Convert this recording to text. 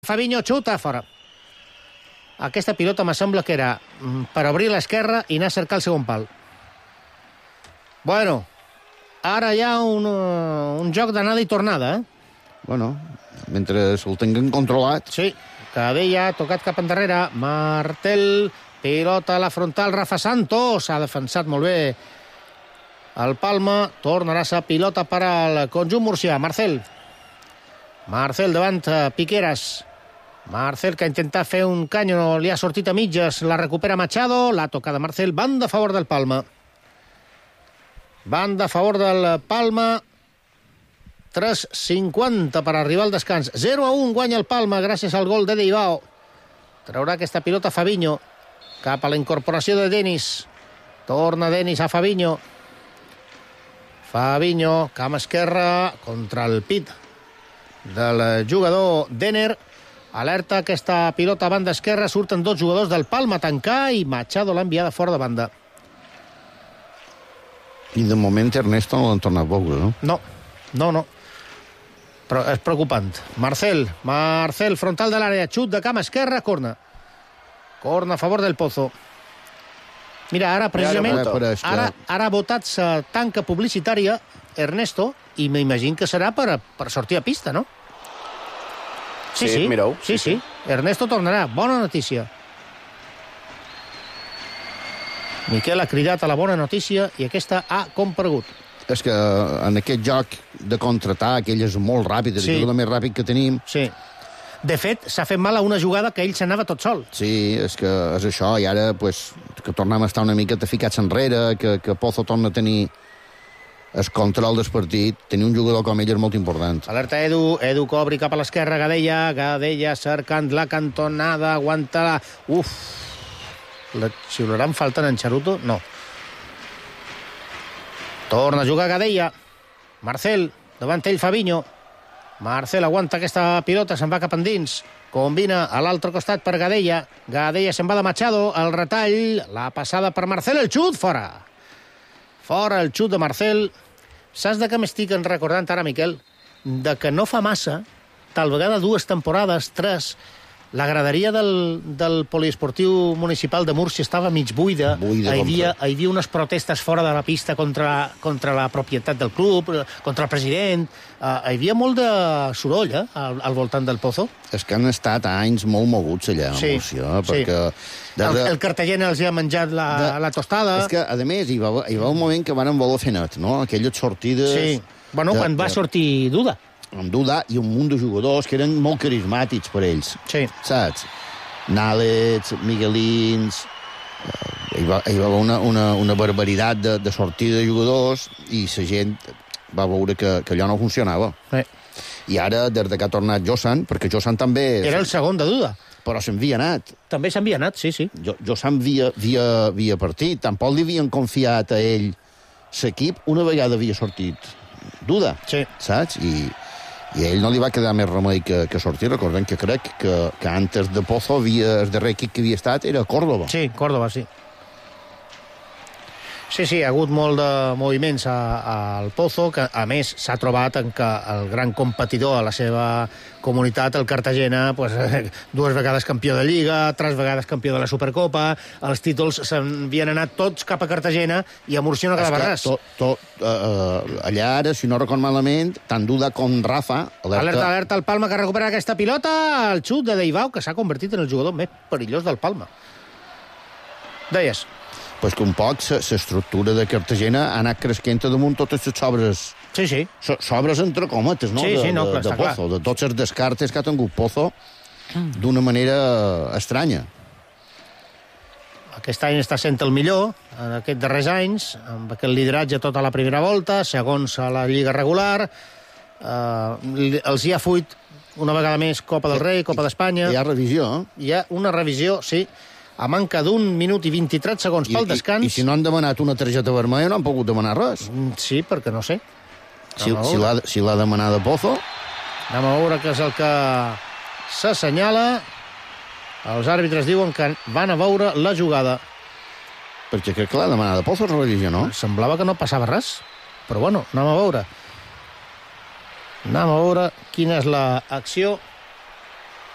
Fabinho xuta fora. Aquesta pilota me sembla que era per obrir l'esquerra i anar a cercar el segon pal. Bueno, ara hi ha un joc d'anada i tornada, Bueno, mentre el tinguin controlat. Sí, Cadella ha tocat cap endarrere. Martel, pilota a la frontal. Rafa Santos ha defensat molt bé el Palma. Tornarà a ser pilota per al conjunt murcià. Marcel davant Piqueras. Marcel, que ha intentat fer un canyo, no li ha sortit a mitges, la recupera Machado, la tocada Marcel, banda a favor del Palma. Banda a favor del Palma, 3:50 per arribar al descans. 0-1 guanya el Palma gràcies al gol de Deibao. Traurà aquesta pilota Fabinho cap a la incorporació de Denis. Torna Denis a Fabinho. Fabinho, cama esquerra, contra el pit del jugador Denner. Alerta aquesta pilota a banda esquerra, surten dos jugadors del Palma a tancar i Machado l'ha enviada fora de banda. I de moment Ernesto no l'han tornat a veure, no? No. Però és preocupant. Marcel, frontal de l'àrea, xut de cama esquerra, corna. Corna a favor del Pozo. Mira, ara precisament, ara ha votat sa tanca publicitària Ernesto i m'imagino que serà per sortir a pista, no? Sí. Mireu. Sí. Ernesto tornarà. Bona notícia. Miquel ha cridat a la bona notícia i aquesta ha comparegut. És que en aquest joc de contraatac, ell és molt ràpid, és el més ràpid que tenim. Sí. De fet, s'ha fet mal a una jugada que ell s'anava tot sol. Sí, és que és això, i ara pues, que tornem a estar una miqueta ficats enrere, que Pozo torna a tenir el control del partit. Tenir un jugador com ell és molt important. Alerta Edu que obri cap a l'esquerra, Gadella cercant la cantonada, aguanta-la. La xiularan faltant en Charuto? No. Torna a jugar Gadella. Marcel, davant ell Fabinho. Marcel aguanta aquesta pilota, se'n va cap endins. Combina a l'altre costat per Gadella. Gadella se'n va de Machado, el retall, la passada per Marcel, el xut, fora. Fora el xut de Marcel. Saps de què m'estic recordant ara, Miquel? De que no fa massa, tal vegada 2 temporades, 3, la graderia del poliesportiu municipal de Múrcia estava mig buida. Hi havia unes protestes fora de la pista contra la propietat del club, contra el president. Hi havia molt de soroll al voltant del Pozo. És que han estat anys molt moguts allà a Múrcia, perquè... El Cartagena els ha menjat la tostada. És que, a més, hi va un moment que van voler fer net, no? Aquelles sortides... Sí, bueno, quan va sortir Duda. Amb Duda i un munt de jugadors que eren molt carismàtics per ells. Sí. Saps? Nález, Miguelins... Hi va haver una barbaritat de sortida de jugadors i la gent va veure que allò no funcionava. I ara, des que ha tornat Josan, perquè Josan també... Era el segon de Duda. Però s'havia anat. També s'havia anat, sí. Josan havia partit. Tampoc li havien confiat a ell l'equip. Una vegada havia sortit Duda, saps? I a ell no li va quedar més remei que sortir. Recordem que crec que antes de Pozo el darrer equip que havia estat era Córdoba. Sí, Córdoba, sí. Sí, hi ha hagut molt de moviments al Pozo, que a més s'ha trobat en que el gran competidor a la seva comunitat, el Cartagena, 2 vegades campió de Lliga, 3 vegades campió de la Supercopa, els títols s'havien anat tots cap a Cartagena i a Múrcia no quedava res. Allà ara, si no record malament, tant Duda com Rafa... Alerta al Palma, que recupera aquesta pilota, el xut de Deibao, que s'ha convertit en el jugador més perillós del Palma. Deies... Pues que un poc l'estructura de Cartagena ha anat cresquent damunt totes les sobres... Sí. Sobres entre cometes, no? De Pozo, de tots els descartes que ha tingut Pozo d'una manera estranya. Aquest any està sent el millor, en aquests darrers anys, amb aquest lideratge tota la primera volta, segons a la Lliga regular, els hi ha fuit una vegada més Copa del Rei, Copa d'Espanya... Hi ha revisió, Hi ha una revisió, sí, a manca d'1 minut i 23 segons pel descans... I si no han demanat una targeta vermella no han pogut demanar res. Sí, perquè no sé. Si l'ha demanada Pozo... Anem a veure què és el que s'assenyala. Els àrbitres diuen que van a veure la jugada. Perquè crec que la demanada Pozo és revisió, no? Semblava que no passava res, però bueno, anem a veure. Anem a veure quina és l'acció.